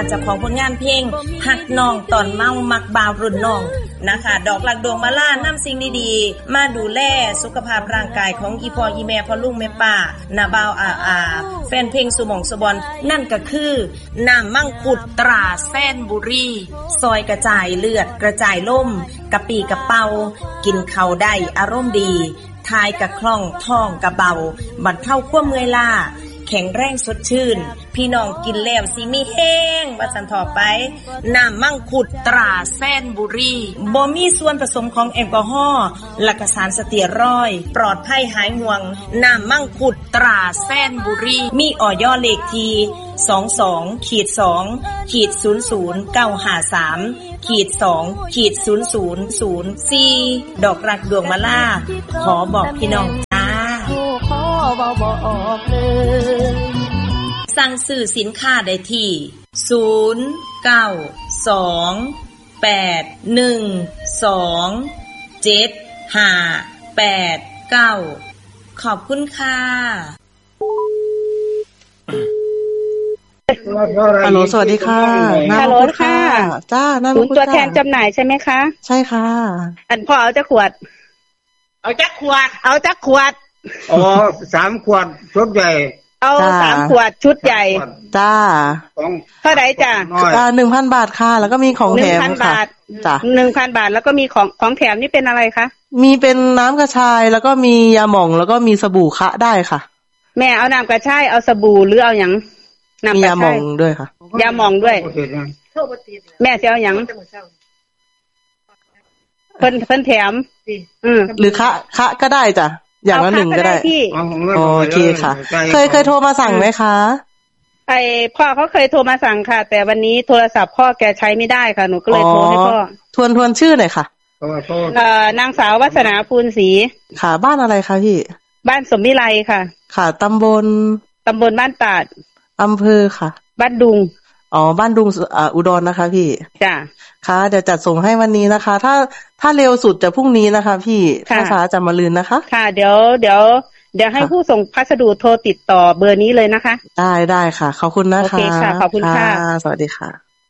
เจ้าของผลงานเพลงหักน้องตอนเมามักบ่าวรุ่นน้องนะคะดอกหลักดวงมาล่านำสิ่งดีๆมาดูแลสุขภาพร่างกายของอีพ่ออีแม่พ่อลุงแม่ป้าน้าบ่าวแฟนเพลงสุหม่องสุบอนนั่นก็คือน้ำมังคุดตราแซนบุรีซอยกระจายเลือดกระจายล่มกะปีกะเป่ากินข้าวได้อารมณ์ดีทายกะคล่องท้องกะเบาบรรเทาความเมื่อยล้าแข็งแรงสดชื่นพี่น้องกินแล้วสิมีแห้งว่าสันต่อไปน้ำมังคุดตราแซนบุรีบ่มีส่วนผสมของแอลกอฮอล์และก็สารสเตียรอยด์ปลอดภัยหายห่วงน้ำมังคุดตราแซนบุรีมีอย.เลขที่22-2-00953-2-00004ดอกรักดวงมะล่าขอบอกพี่น้องจ้าสั่งซื้อสินค้าได้ที่0928127589ขอบคุณค่ะฮัลโหลสวัสดีค่ะฮัลโหลค่ะจ้าน้ำศูนย์ตัวแทนจำหน่ายใช่ไหมคะใช่ค่ะอันพ่อเอาจักขวดเอาจักขวดอ๋อ 3 ขวดชุดใหญ่เอา3 ขวดชุดใหญ่จ้าเท่าไหร่จ้ะ 1,000 บาทค่ะแล้วก็มีของแถมค่ะจ้ะ 1,000 บาทแล้วก็มีของแถมนี่เป็นอะไรคะมีเป็นน้ำกระชายแล้วก็มียาหม่องแล้วก็มีสบู่คะได้ค่ะแม่เอาน้ำกระชายเอาสบู่หรือเอาหยังมียาหม่องด้วยค่ะยาหม่องด้วยแม่จะเอาหยังเพิ่นแถมหรือคะก็ได้จ้ะอย่างละ1ก็ได้โอเคค่ะเคยโทรมาสั่งไหมคะพ่อเขาเคยโทรมาสั่งค่ะแต่วันนี้โทรศัพท์พ่อแกใช้ไม่ได้ค่ะหนูก็เลยโทรให้พ่อทวนชื่อหน่อยค่ะนางสาววัฒนาภูลศรีค่ะบ้านอะไรคะพี่บ้านสมวิไลค่ะค่ะตำบลบ้านตาดอำเภอค่ะบ้านดุงบ้านดุงอุดรนะคะพี่จ้ะค่ะเดี๋ยวจัดส่งให้วันนี้นะคะถ้าเร็วสุดจะพรุ่งนี้นะคะพี่ถ้าช้าจะมะรืนนะคะค่ะเดี๋ยวให้ผู้ส่งพัสดุโทรติดต่อเบอร์นี้เลยนะคะได้ค่ะขอบคุณนะคะโอเคค่ะขอบคุณค่ะสวัสดีค่ะ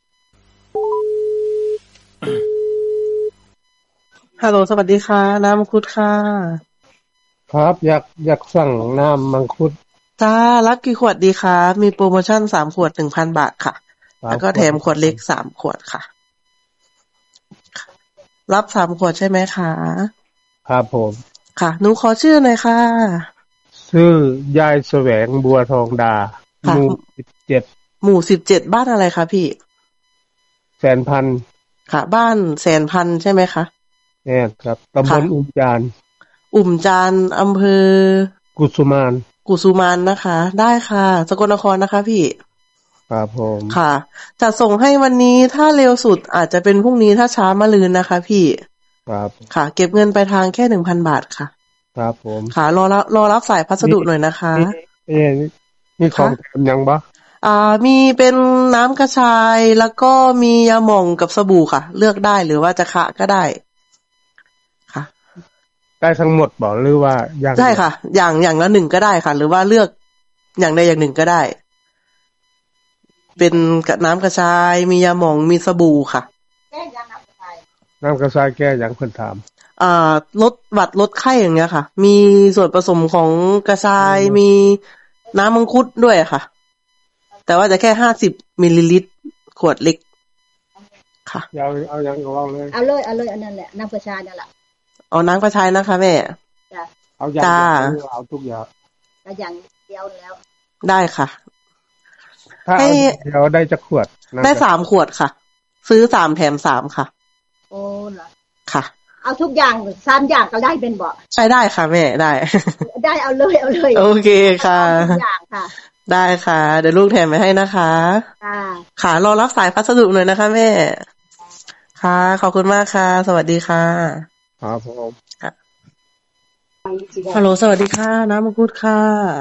ฮัลโหลสวัสดีค่ะน้ำมังคุดค่ะครับอยากสั่งน้ำมังคุดจ้ารับกี่ขวดดีคะมีโปรโมชั่น3 ขวด 1,000 บาทค่ะแล้วก็แถมขวดเล็ก3 ขวดค่ะรับ3 ขวดใช่ไหมคะครับผมค่ะหนูขอชื่อหน่อยค่ะชื่อยายแสวงบัวทองดาหมู่17 หมู่17บ้านอะไรคะพี่แสนพันค่ะบ้านแสนพันใช่ไหมคะเนี่ยครับตำบลอุ่มจานอำเภอกุสุมานนะคะได้ค่ะสกลนครนะคะพี่ครับผมค่ะจะส่งให้วันนี้ถ้าเร็วสุดอาจจะเป็นพรุ่งนี้ถ้าช้ามะรืนนะคะพี่ครับค่ะเก็บเงินไปทางแค่ 1,000 บาทค่ะครับผมค่ะรอรับสายพัสดุหน่อยนะคะมีของแถมยังบ่มีเป็นน้ำกระชายแล้วก็มียาหม่องกับสบู่ค่ะเลือกได้หรือว่าจะคะก็ได้ค่ะได้ทั้งหมดบ่หรือว่าอย่างได้ค่ะอย่างละ1ก็ได้ค่ะหรือว่าเลือกอย่างใดอย่างหนึ่งก็ได้เป็นน้ำกระชายมียาหม่องมีสบู่ค่ะน้ำกระชายแก้อย่างเพิ่นถามลดหวัดลดไข้อย่างเงี้ยค่ะมีส่วนผสมของกระชายมีน้ำมังคุดด้วยค่ะแต่ว่าจะแค่50 มิลลิลิตรขวดเล็กค่ะเอาอย่างก็เอาเลยเอาเลยอันนั้นแหละน้ำกระชายนั่นแหละเอาน้ำกระชายนะคะแม่จ้ะเอาอย่างเอาทุกอย่างอย่างเดียวแล้วได้ค่ะให้เดี๋ยวได้จะขวดได้3 ขวดค่ะซื้อ3แถม3ค่ะโอ้เหรอค่ะเอาทุกอย่าง3อย่างก็ได้เป็นบ่ใช่ได้ค่ะแม่ได้เอาเลยโอเคค่ะทุกอย่างค่ะได้ค่ะเดี๋ยวลูกแถมไปให้นะคะค่ะรอรับสายพัสดุหน่อยนะคะแม่ค่ะขอบคุณมากค่ะสวัสดีค่ะครับผมฮัลโหลสวัสดีค่ะน้ำมังคุดค่ะ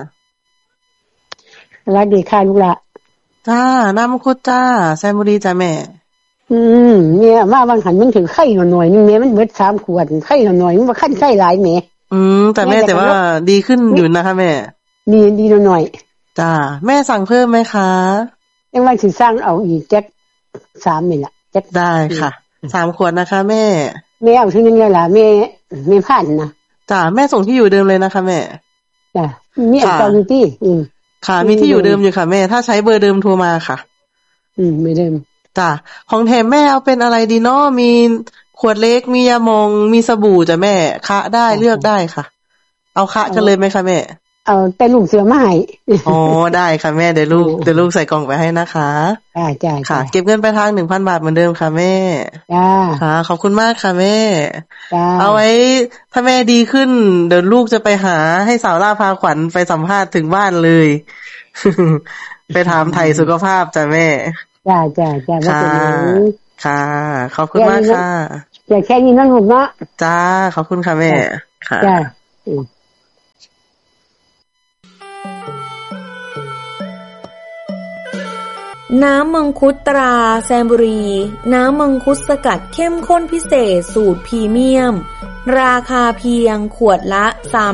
สวัสดีค่ะลูกละจ้าน้ำมังคุดจ้าแซมบุรีจ้าแม่เนี่ยมาบางหันมันถึงไข้หน่อยนึงแม่มันเบิด3 ขวดไข้หน่อยมันบ่คันไข้หลายแม่แต่แม่แต่ว่าดีขึ้นอยู่นะคะแม่ดีหน่อยจ้าแม่สั่งเพิ่มไหมคะยังว่าสิสร้างเอาอีกแจ็ค3นี่ล่ะแจ็คได้ค่ะ3 ขวดนะคะแม่เอาถึงยังไงล่ะแม่ผ่านนะจ้ะแม่ส่งที่อยู่เดิมเลยนะคะแม่จ้ะมีอันเก่าอยู่ติค่ะมีที่อยู่เดิมอยู่ค่ะแม่ถ้าใช้เบอร์เดิมโทรมาค่ะไม่เดิมจ้ะของแถมแม่เอาเป็นอะไรดีเนาะมีขวดเล็กมียาหม่องมีสบู่จ้ะแม่คะได้เลือกได้ค่ะเอาคะกันเลยไหมคะแม่เอาแต่ลูกเสือมาให้อ๋อได้ค่ะแม่เดี๋ยวลูกใส่กล่องไปให้นะคะจ้าค่ะเก็บเงินไปทาง 1,000 บาทเหมือนเดิมค่ะแม่จ้าค่ะขอบคุณมากค่ะแม่จ้าเอาไว้ถ้าแม่ดีขึ้นเดี๋ยวลูกจะไปหาให้สาวล่าพาขวัญไปสัมภาษณ์ถึงบ้านเลยไปถามไถ่สุขภาพจ้ะแม่จ้าค่ะขอบคุณมากค่ะแค่นี้นั่นผมเนาะจ้าขอบคุณค่ะแม่ค่ะจ้าน้ำมังคุดตราแซมบุรีน้ำมังคุดสกัดเข้มข้นพิเศษสูตรพรีเมียมราคาเพียงขวดละ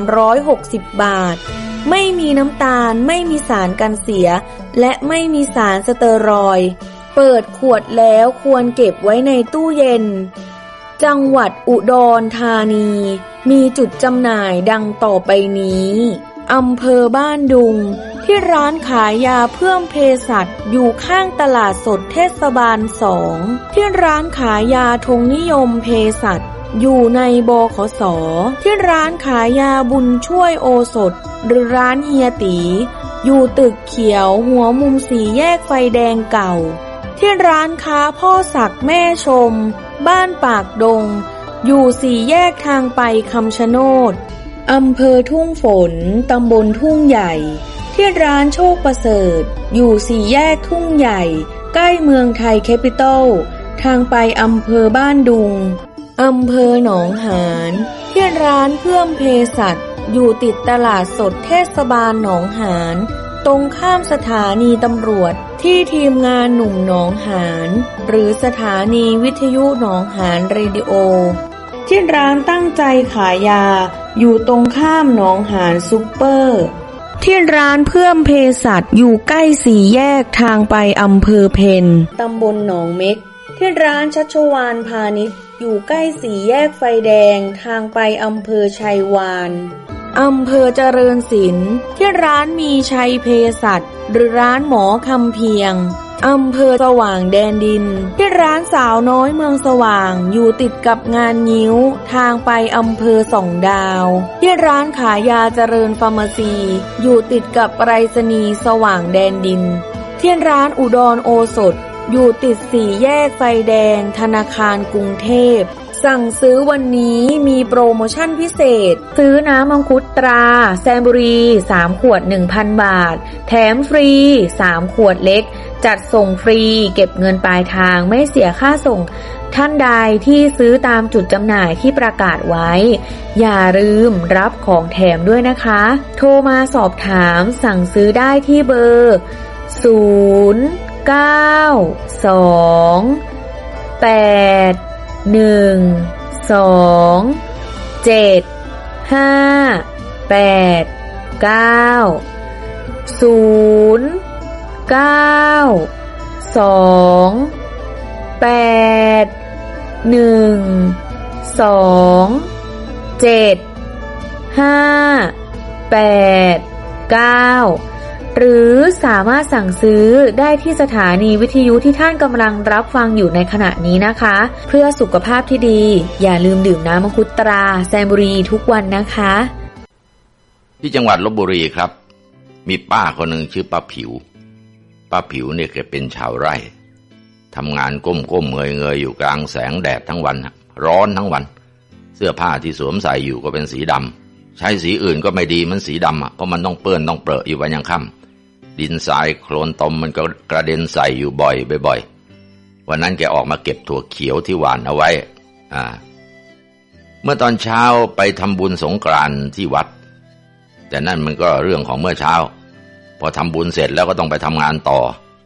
360 บาทไม่มีน้ำตาลไม่มีสารกันเสียและไม่มีสารสเตอรอยด์เปิดขวดแล้วควรเก็บไว้ในตู้เย็นจังหวัดอุดรธานีมีจุดจำหน่ายดังต่อไปนี้อำเภอบ้านดุงที่ร้านขายยาเพื่อมเภสัชอยู่ข้างตลาดสดเทศบาล2ที่ร้านขายยาธงนิยมเภสัชอยู่ในบขส.ที่ร้านขายยาบุญช่วยโอสถหรือร้านเฮียตีอยู่ตึกเขียวหัวมุม4 แยกไฟแดงเก่าที่ร้านค้าพ่อศักดิ์แม่ชมบ้านปากดงอยู่4 แยกทางไปคำชะโนดอำเภอทุ่งฝนตำบลทุ่งใหญ่ที่ร้านโชคประเสริฐอยู่4 แยกทุ่งใหญ่ใกล้เมืองไทยแคปิตอลทางไปอำเภอบ้านดุงอำเภอหนองหานที่ร้านเพื่อมเภสัชอยู่ติดตลาดสดเทศบาลหนองหานตรงข้ามสถานีตำรวจที่ทีมงานหนุ่มหนองหานหรือสถานีวิทยุหนองหานเรดิโอที่ร้านตั้งใจขายยาอยู่ตรงข้ามหนองหานซุปเปอร์ที่ร้านเพื่อมเภสัชอยู่ใกล้4 แยกทางไปอำเภอเพ็ญตำบลหนองเม็กที่ร้านชัชวาลพาณิชย์อยู่ใกล้4 แยกไฟแดงทางไปอำเภอชัยวาลอำเภอเจริญศิลป์ที่ร้านมีชัยเภสัชหรือร้านหมอคำเพียงอำเภอสว่างแดนดินที่ร้านสาวน้อยเมืองสว่างอยู่ติดกับงานงิ้วทางไปอำเภอส่องดาวที่ร้านขายยาเจริญฟาร์มาซีอยู่ติดกับไปรษณีย์สว่างแดนดินที่ร้านอุดรโอสถอยู่ติด4 แยกไฟแดงธนาคารกรุงเทพสั่งซื้อวันนี้มีโปรโมชั่นพิเศษซื้อน้ำมังคุดตราแซมบุรี3 ขวด 1,000 บาทแถมฟรี3 ขวดเล็กจัดส่งฟรีเก็บเงินปลายทางไม่เสียค่าส่งท่านใดที่ซื้อตามจุดจำหน่ายที่ประกาศไว้อย่าลืมรับของแถมด้วยนะคะโทรมาสอบถามสั่งซื้อได้ที่เบอร์หรือสามารถสั่งซื้อได้ที่สถานีวิทยุที่ท่านกำลังรับฟังอยู่ในขณะนี้นะคะเพื่อสุขภาพที่ดีอย่าลืมดื่มน้ำมังคุดตราแซมบุรีทุกวันนะคะที่จังหวัดลพบุรีครับมีป้าคนหนึ่งชื่อป้าผิวเนี่ยแกเป็นชาวไร่ทำงานก้มๆเงยๆอยู่กลางแสงแดดทั้งวันร้อนทั้งวันเสื้อผ้าที่สวมใส่อยู่ก็เป็นสีดำใช้สีอื่นก็ไม่ดีมันสีดำเพราะมันต้องเปื้อนต้องเปรอะอยู่วันยังค่ำดินทรายโคลนตมมันก็กระเด็นใส่อยู่บ่อยวันนั้นแกออกมาเก็บถั่วเขียวที่หว่านเอาไว้เมื่อตอนเช้าไปทำบุญสงกรานต์ที่วัดแต่นั่นมันก็เรื่องของเมื่อเช้าพอทำบุญเสร็จแล้วก็ต้องไปทำงานต่อ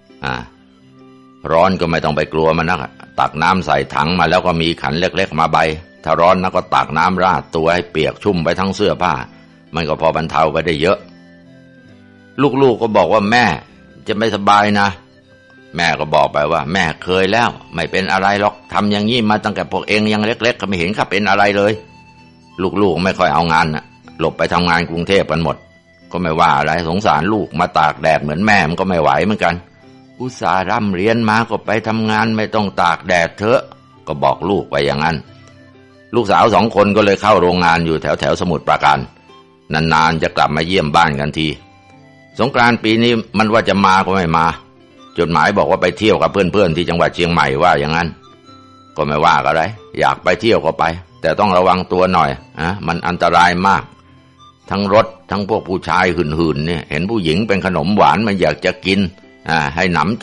ร้อนก็ไม่ต้องไปกลัวมันนักตักน้ำใส่ถังมาแล้วก็มีขันเล็กๆมาใบถ้าร้อนนะก็ตักน้ำราดตัวให้เปียกชุ่มไปทั้งเสื้อผ้ามันก็พอบรรเทาไปได้เยอะลูกๆก็บอกว่าแม่จะไม่สบายนะแม่ก็บอกไปว่าแม่เคยแล้วไม่เป็นอะไรหรอกทำอย่างนี้มาตั้งแต่พวกเองยังเล็กๆก็ไม่เห็นข้าเป็นอะไรเลยลูกๆไม่ค่อยเอางานน่ะหลบไปทำงานกรุงเทพกันหมดก็ไม่ว่าอะไรสงสารลูกมาตากแดดเหมือนแม่มันก็ไม่ไหวเหมือนกันอุตส่าห์ร่ำเรียนมาก็ไปทำงานไม่ต้องตากแดดเถอะก็บอกลูกไปอย่างนั้นลูกสาว2 คนก็เลยเข้าโรงงานอยู่แถวสมุทรปราการนานๆจะกลับมาเยี่ยมบ้านกันทีสงกรานต์ปีนี้มันว่าจะมาก็ไม่มาจดหมายบอกว่าไปเที่ยวกับเพื่อนๆที่จังหวัดเชียงใหม่ว่าอย่างนั้นก็ไม่ว่าอะไรอยากไปเที่ยวก็ไปแต่ต้องระวังตัวหน่อยมันอันตรายมากทั้งรถทั้งพวกผู้ชายหื่นๆเนี่ยเห็นผู้หญิงเป็นขนมหวานมันอยากจะกินให้หนำใจ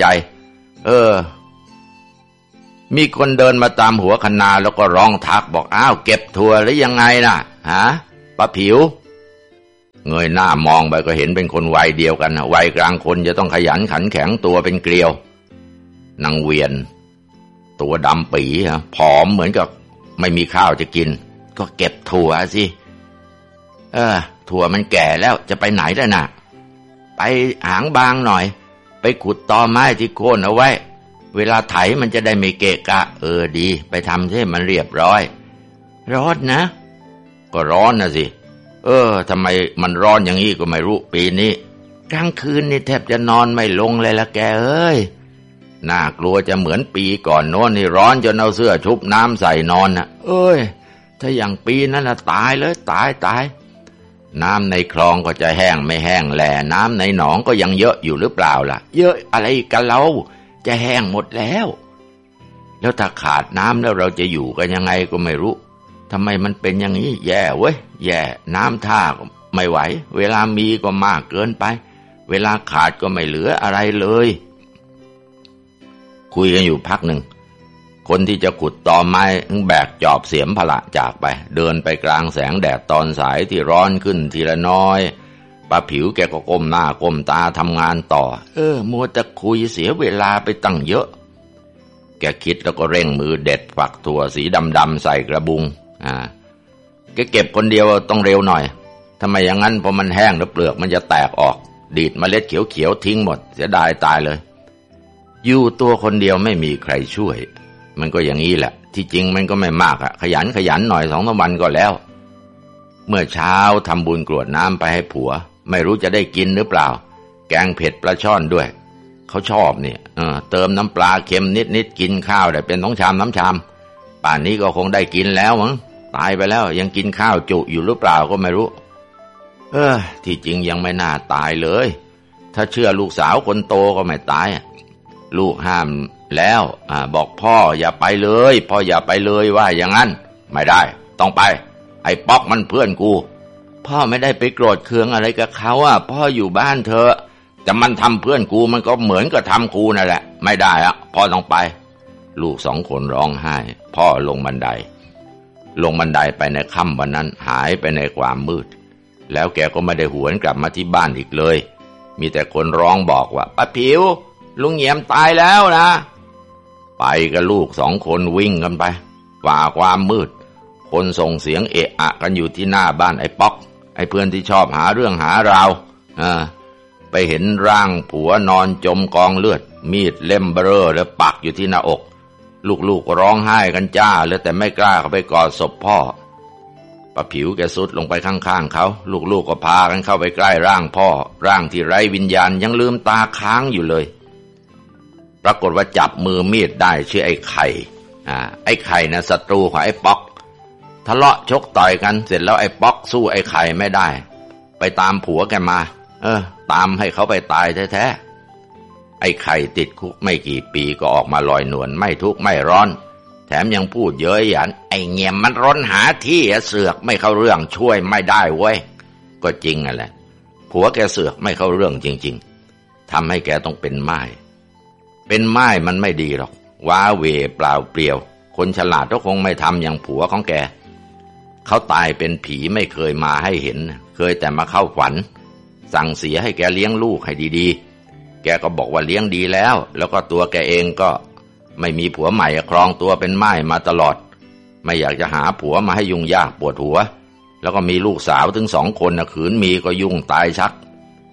มีคนเดินมาตามหัวคันนาแล้วก็ร้องทักบอกอ้าวเก็บถั่วหรือยังไงน่ะป้าผิวเงยหน้ามองไปก็เห็นเป็นคนวัยเดียวกันวัยกลางคนจะต้องขยันขันแข็งตัวเป็นเกลียวนางเวียนตัวดำปีผอมเหมือนกับไม่มีข้าวจะกินก็เก็บถั่วสิถั่วมันแก่แล้วจะไปไหนได้น่ะไปหางบางหน่อยไปขุดตอไม้ที่โค่นเอาไว้เวลาไถมันจะได้ไม่เกะกะดีไปทำให้มันเรียบร้อยร้อนนะก็ร้อนนะสิทำไมมันร้อนอย่างนี้ก็ไม่รู้ปีนี้กลางคืนนี่แทบจะนอนไม่ลงเลยละแกน่ากลัวจะเหมือนปีก่อนโน้นนี่ร้อนจนเอาเสื้อชุบน้ำใส่นอนนะถ้าอย่างปีนั้นน่ะตายเลยตายน้ำในคลองก็จะแห้งไม่แห้งแลน้ำในหนองก็ยังเยอะอยู่หรือเปล่าล่ะเยอะอะไรกันเราจะแห้งหมดแล้วถ้าขาดน้ำแล้วเราจะอยู่กันยังไงก็ไม่รู้ทำไมมันเป็นอย่างนี้แย่เว้ยแย่น้ำท่าก็ไม่ไหวเวลามีก็มากเกินไปเวลาขาดก็ไม่เหลืออะไรเลยคุยกันอยู่พักหนึ่งคนที่จะขุดตอไม้แบกจอบเสียมพละจากไปเดินไปกลางแสงแดดตอนสายที่ร้อนขึ้นทีละน้อยป้าผิวแกก็ก้มหน้าก้มตาทำงานต่อมัวแต่คุยเสียเวลาไปตั้งเยอะแกคิดแล้วก็เร่งมือเด็ดฝักถั่วสีดำๆใส่กระบุงแกเก็บคนเดียวต้องเร็วหน่อยทำไมอย่างนั้นพอมันแห้งแล้วเปลือกมันจะแตกออกดีดเมล็ดเขียวๆทิ้งหมดเสียดายตายเลยอยู่ตัวคนเดียวไม่มีใครช่วยมันก็อย่างนี้แหละที่จริงมันก็ไม่มากขยันหน่อย2-3 วันก็แล้วเมื่อเช้าทำบุญกรวดน้ำไปให้ผัวไม่รู้จะได้กินหรือเปล่าแกงเผ็ดปลาช่อนด้วยเขาชอบเนี่ยเติมน้ำปลาเค็มนิดกินข้าวได้เป็น2 ชาม3 ชามป่านนี้ก็คงได้กินแล้วมั้งตายไปแล้วยังกินข้าวจุอยู่หรือเปล่าก็ไม่รู้ที่จริงยังไม่น่าตายเลยถ้าเชื่อลูกสาวคนโตก็ไม่ตายลูกห้ามแล้วบอกพ่ออย่าไปเลยพ่ออย่าไปเลยว่าอย่างนั้นไม่ได้ต้องไปไอ้ป๊อกมันเพื่อนกูพ่อไม่ได้ไปโกรธเคืองอะไรกับเขาพ่ออยู่บ้านเถอะแต่มันทำเพื่อนกูมันก็เหมือนกับทำกูนั่นแหละไม่ได้พ่อต้องไปลูก2 คนร้องไห้พ่อลงบันไดไปในค่ำวันนั้นหายไปในความมืดแล้วแกก็ไม่ได้หวนกลับมาที่บ้านอีกเลยมีแต่คนร้องบอกว่าป้าผิวลุงเหี่ยมตายแล้วนะไปกับลูก2 คนวิ่งกันไปฝ่าความมืดคนส่งเสียงเอะอะกันอยู่ที่หน้าบ้านไอ้ป๊อกไอ้เพื่อนที่ชอบหาเรื่องหาราวไปเห็นร่างผัวนอนจมกองเลือดมีดเล่มเบ้อแล้วปักอยู่ที่หน้าอกลูกๆร้องไห้กันจ้าเลยแต่ไม่กล้าเข้าไปกอดศพพ่อป้าผิวแกซุดลงไปข้างๆเขาลูกก็พากันเข้าไปใกล้ร่างพ่อร่างที่ไร้วิญญาณยังลืมตาค้างอยู่เลยปรากฏว่าจับมือมีดได้ชื่อไอ้ไข่ไอ้ไข่น่ะศัตรูของไอ้ป๊อกทะเลาะชกต่อยกันเสร็จแล้วไอ้ป๊อกสู้ไอ้ไข่ไม่ได้ไปตามผัวแกมาตามให้เขาไปตายแท้ๆไอ้ไข่ติดคุกไม่กี่ปีก็ออกมาลอยนวลไม่ทุกข์ไม่ร้อนแถมยังพูดเย้ยหยันไอ้เงี่ยมมันร้นหาที่เสือกไม่เข้าเรื่องช่วยไม่ได้เว้ยก็จริงแหละผัวแกเสือกไม่เข้าเรื่องจริงๆทำให้แกต้องเป็นม่ายมันไม่ดีหรอกว้าเหวเปล่าเปลี่ยวคนฉลาดก็คงไม่ทำอย่างผัวของแกเขาตายเป็นผีไม่เคยมาให้เห็นเคยแต่มาเข้าฝันสั่งเสียให้แกเลี้ยงลูกให้ดีๆแกก็บอกว่าเลี้ยงดีแล้วก็ตัวแกเองก็ไม่มีผัวใหม่ครองตัวเป็นม่ายมาตลอดไม่อยากจะหาผัวมาให้ยุ่งยากปวดหัวแล้วก็มีลูกสาวถึง2 คนขืนมีก็ยุ่งตายชัก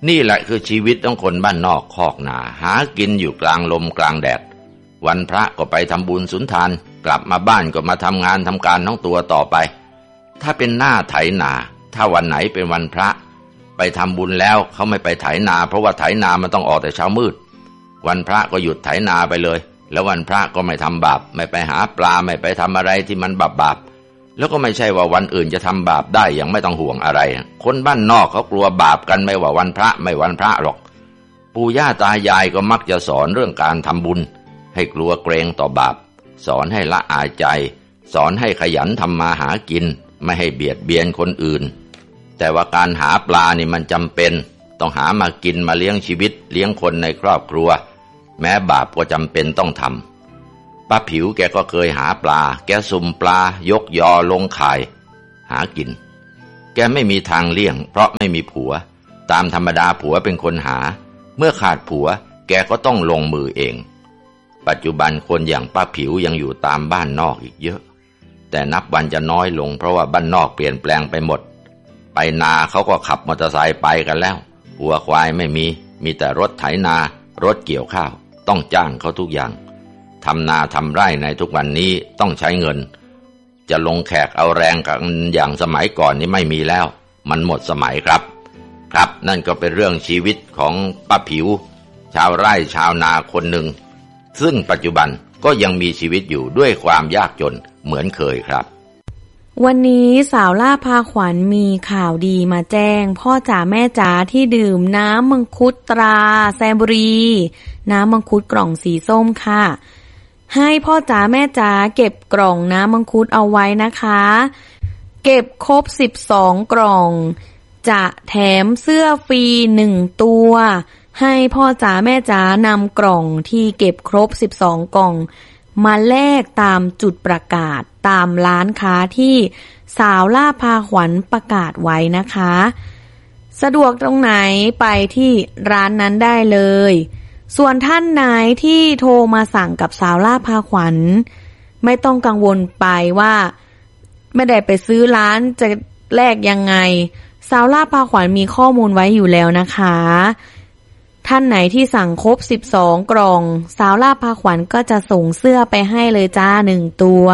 นี่แหละคือชีวิตของคนบ้านนอกคอกนาหากินอยู่กลางลมกลางแดดวันพระก็ไปทำบุญสุนทานกลับมาบ้านก็มาทำงานทำการของตัวต่อไปถ้าเป็นหน้าไถนาถ้าวันไหนเป็นวันพระไปทำบุญแล้วเขาไม่ไปไถนาเพราะว่าไถนามันต้องออกแต่เช้ามืดวันพระก็หยุดไถนาไปเลยแล้ววันพระก็ไม่ทำบาปไม่ไปหาปลาไม่ไปทำอะไรที่มันบาปแล้วก็ไม่ใช่ว่าวันอื่นจะทำบาปได้อย่างไม่ต้องห่วงอะไรคนบ้านนอกเขากลัวบาปกันไม่ว่าวันพระไม่วันพระหรอกปู่ย่าตายายก็มักจะสอนเรื่องการทำบุญให้กลัวเกรงต่อบาปสอนให้ละอายใจสอนให้ขยันทำมาหากินไม่ให้เบียดเบียนคนอื่นแต่ว่าการหาปลานี่มันจำเป็นต้องหามากินมาเลี้ยงชีวิตเลี้ยงคนในครอบครัวแม้บาปก็จำเป็นต้องทำป้าผิวแกก็เคยหาปลาแกสุ่มปลายกยอลงข่ายหากินแกไม่มีทางเลี่ยงเพราะไม่มีผัวตามธรรมดาผัวเป็นคนหาเมื่อขาดผัวแกก็ต้องลงมือเองปัจจุบันคนอย่างป้าผิวยังอยู่ตามบ้านนอกอีกเยอะแต่นับวันจะน้อยลงเพราะว่าบ้านนอกเปลี่ยนแปลงไปหมดไปนาเขาก็ขับมอเตอร์ไซค์ไปกันแล้ววัวควายไม่มีแต่รถไถนารถเกี่ยวข้าวต้องจ้างเขาทุกอย่างทำนาทำไร่ในทุกวันนี้ต้องใช้เงินจะลงแขกเอาแรงกันอย่างสมัยก่อนนี้ไม่มีแล้วมันหมดสมัยครับนั่นก็เป็นเรื่องชีวิตของป้าผิวชาวไร่ชาวนาคนหนึ่งซึ่งปัจจุบันก็ยังมีชีวิตอยู่ด้วยความยากจนเหมือนเคยครับวันนี้สาวล่าพาขวัญมีข่าวดีมาแจ้งพ่อจ๋าแม่จ๋าที่ดื่มน้ำมังคุดตราแซมบุรีน้ำมังคุดกล่องสีส้มค่ะให้พ่อจ๋าแม่จ๋าเก็บกล่องน้ำมังคุดเอาไว้นะคะเก็บครบ12กล่องจะแถมเสื้อฟรี1ตัวให้พ่อจ๋าแม่จ๋านำกล่องที่เก็บครบ12กล่องมาแลกตามจุดประกาศตามร้านค้าที่สาวล่าพาขวัญประกาศไว้นะคะสะดวกตรงไหนไปที่ร้านนั้นได้เลยส่วนท่านไหนที่โทรมาสั่งกับสาวล่าพาขวัญไม่ต้องกังวลไปว่าไม่ได้ไปซื้อร้านจะแลกยังไงสาวล่าพาขวัญมีข้อมูลไว้อยู่แล้วนะคะท่านไหนที่สั่งครบ12กล่องสาวล่าพาขวัญก็จะส่งเสื้อไปให้เลยจ้า1ตัว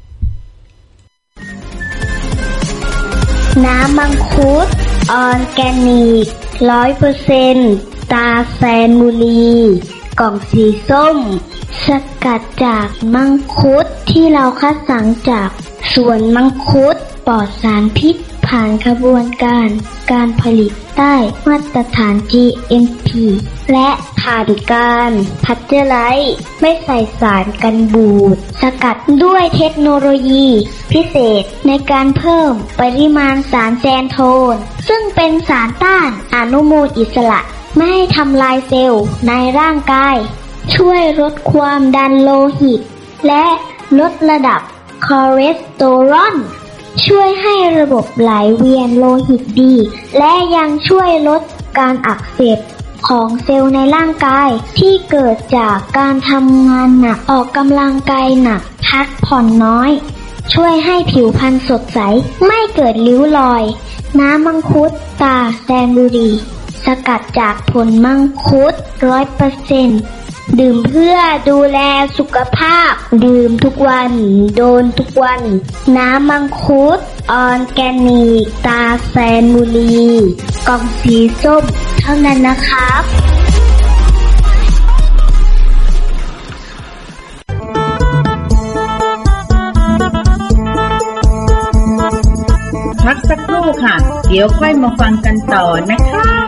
น้ำมังคุดออร์แกนิก 100% ตาแซนบุรีกล่องสีส้มสกัดจากมังคุดที่เราคัดสรรจากสวนมังคุดปลอดสารพิษผ่านกระบวนการผลิตได้มาตรฐาน GMP และผ่านการพัชเจอร์ไลซ์ไม่ใส่สารกันบูดสกัดด้วยเทคโนโลยีพิเศษในการเพิ่มปริมาณสารแซนโทนซึ่งเป็นสารต้านอนุมูลอิสระไม่ให้ทำลายเซลล์ในร่างกายช่วยลดความดันโลหิตและลดระดับคอเลสเตอรอลช่วยให้ระบบไหลเวียนโลหิตดีและยังช่วยลดการอักเสบของเซลล์ในร่างกายที่เกิดจากการทำงานหนักออกกำลังกายหนักพักผ่อนน้อยช่วยให้ผิวพรรณสดใสไม่เกิดริ้วรอยน้ำมังคุดตาแซนบุรีสกัดจากผลมังคุด 100% ดื่มเพื่อดูแลสุขภาพดื่มทุกวันโดนทุกวันน้ำมังคุดออร์แกนิกตาแซนบุรีกล่องสีส้มเท่านั้นนะครับพักสักครู่ค่ะเดี๋ยวค่อยมาฟังกันต่อนะคะ